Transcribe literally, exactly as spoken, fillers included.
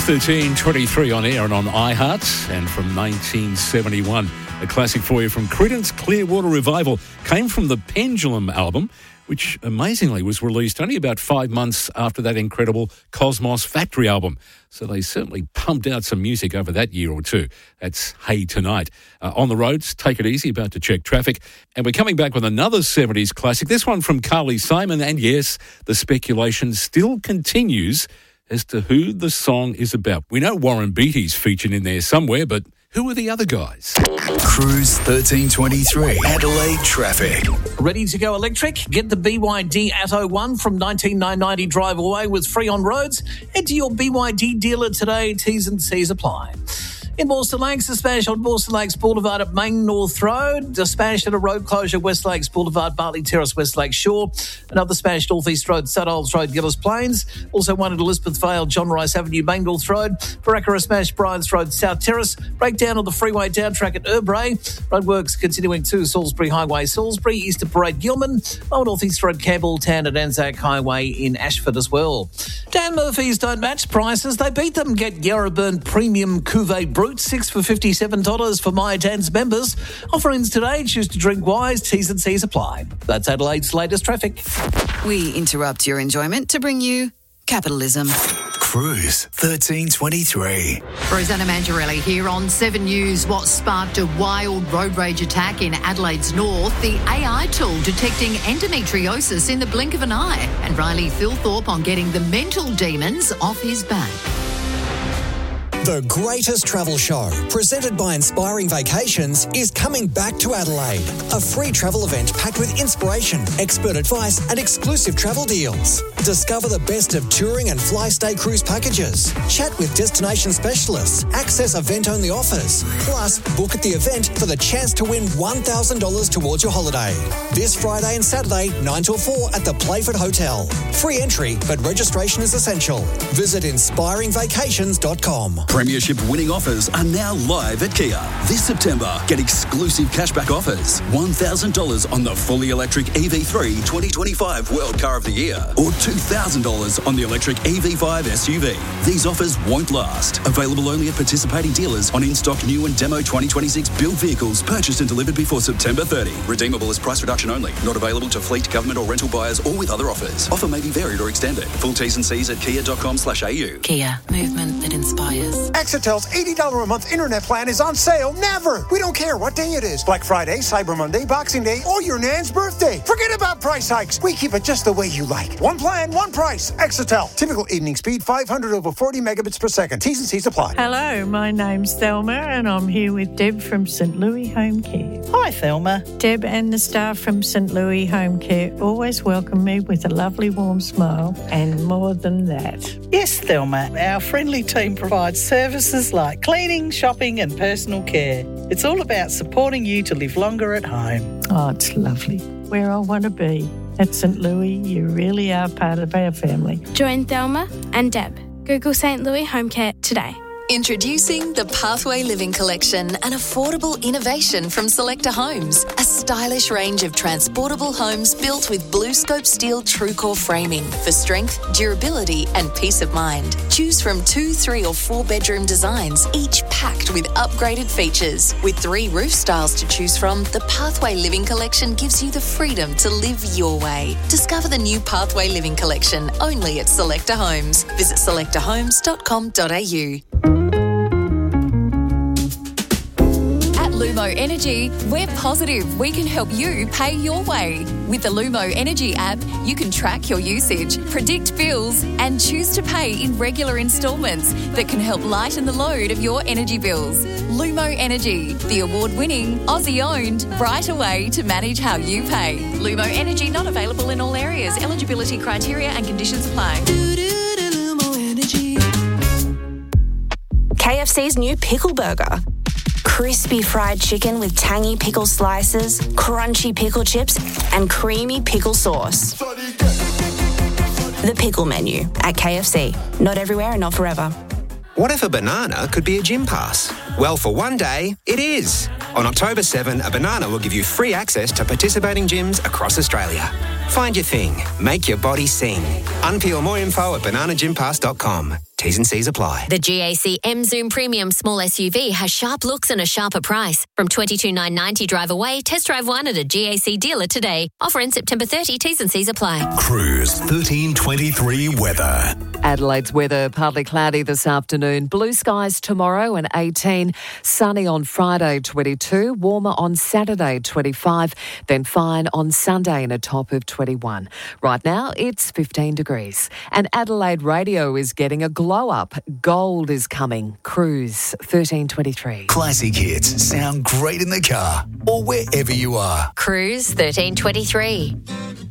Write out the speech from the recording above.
Cruise thirteen twenty-three on air and on iHeart, and from nineteen seventy-one. A classic for you from Creedence Clearwater Revival came from the Pendulum album, which amazingly was released only about five months after that incredible Cosmos Factory album. So they certainly pumped out some music over that year or two. That's Hey Tonight. Uh, on the roads, take it easy, about to check traffic. And we're coming back with another seventies classic, this one from Carly Simon. And yes, the speculation still continues as to who the song is about. We know Warren Beatty's featured in there somewhere, but who are the other guys? Cruise thirteen twenty-three, Adelaide traffic. Ready to go electric? Get the B Y D Atto one from nineteen nine ninety drive away with free on roads. Head to your B Y D dealer today. T's and C's apply. In Mawson Lakes, a smash on Mawson Lakes Boulevard at Main North Road. A smash at a road closure, West Lakes Boulevard, Bartley Terrace, West Lake Shore. Another smash, North East Road, Sutholds Road, Gillis Plains. Also one at Elizabeth Vale, John Rice Avenue, Main North Road. Baraka, a smash, Bryans Road, South Terrace. Breakdown on the freeway down track at Urbray. Roadworks continuing to Salisbury Highway, Salisbury, East of Parade, Gilman. Lower North East Road, Campbelltown at Anzac Highway in Ashford as well. Dan Murphy's don't match prices, they beat them. Get Yarraburn Premium Cuvée Brut, six for fifty-seven dollars for My Dan's members. Offer ends today. Choose to drink wise. T's and C's apply. That's Adelaide's latest traffic. We interrupt your enjoyment to bring you capitalism. Cruise thirteen twenty-three. Rosanna Mangiarelli here on Seven News. What sparked a wild road rage attack in Adelaide's north? The A I tool detecting endometriosis in the blink of an eye. And Riley Philthorpe on getting the mental demons off his back. The greatest travel show, presented by Inspiring Vacations, is coming back to Adelaide. A free travel event packed with inspiration, expert advice and exclusive travel deals. Discover the best of touring and fly-stay cruise packages. Chat with destination specialists. Access event-only offers. Plus, book at the event for the chance to win one thousand dollars towards your holiday. This Friday and Saturday, nine till four at the Playford Hotel. Free entry, but registration is essential. Visit inspiring vacations dot com. Premiership winning offers are now live at Kia. This September, get exclusive cashback offers. one thousand dollars on the fully electric E V three twenty twenty-five World Car of the Year, or two thousand dollars on the electric E V five S U V. These offers won't last. Available only at participating dealers on in-stock new and demo twenty twenty-six build vehicles purchased and delivered before September thirtieth. Redeemable as price reduction only. Not available to fleet, government or rental buyers or with other offers. Offer may be varied or extended. Full T's and C's at kia dot com slash a u. Kia, movement that inspires. Exetel's eighty dollars a month internet plan is on sale never. We don't care what day it is. Black Friday, Cyber Monday, Boxing Day, or your nan's birthday. Forget about price hikes. We keep it just the way you like. One plan, one price. Exetel. Typical evening speed, five hundred over forty megabits per second. T's and C's apply. Hello, my name's Thelma and I'm here with Deb from St Louis Home Care. Hi, Thelma. Deb and the staff from St Louis Home Care always welcome me with a lovely warm smile, and more than that. Yes, Thelma. Our friendly team provides services like cleaning, shopping and personal care. It's all about supporting you to live longer at home. Oh, it's lovely. Where I want to be. At St Louis, you really are part of our family. Join Thelma and Deb. Google St Louis Home Care today. Introducing the Pathway Living Collection, an affordable innovation from Selecta Homes. A stylish range of transportable homes built with BlueScope steel TrueCore framing for strength, durability and peace of mind. Choose from two, three or four bedroom designs, each packed with upgraded features. With three roof styles to choose from, the Pathway Living Collection gives you the freedom to live your way. Discover the new Pathway Living Collection only at Selecta Homes. Visit selecta homes dot com dot a u. Lumo Energy, we're positive we can help you pay your way. With the Lumo Energy app, you can track your usage, predict bills, and choose to pay in regular instalments that can help lighten the load of your energy bills. Lumo Energy, the award-winning, Aussie-owned, brighter way to manage how you pay. Lumo Energy not available in all areas. Eligibility criteria and conditions apply. K F C's new pickle burger. Crispy fried chicken with tangy pickle slices, crunchy pickle chips, and creamy pickle sauce. The pickle menu at K F C. Not everywhere and not forever. What if a banana could be a gym pass? Well, for one day, it is. On October seventh, a banana will give you free access to participating gyms across Australia. Find your thing. Make your body sing. Unpeel more info at banana gym pass dot com. T's and C's apply. The G A C M Zoom Premium Small S U V has sharp looks and a sharper price. From twenty-two thousand nine hundred ninety drive away, test drive one at a G A C dealer today. Offer in September thirtieth, T's and C's apply. Cruise thirteen twenty-three weather. Adelaide's weather partly cloudy this afternoon. Blue skies tomorrow and eighteen. Sunny on Friday, twenty-two. Warmer on Saturday, twenty-five. Then fine on Sunday and a top of twenty-one. Right now, it's fifteen degrees. And Adelaide Radio is getting a glow up. Gold is coming. Cruise thirteen twenty-three. Classic hits sound great in the car or wherever you are. Cruise thirteen twenty-three.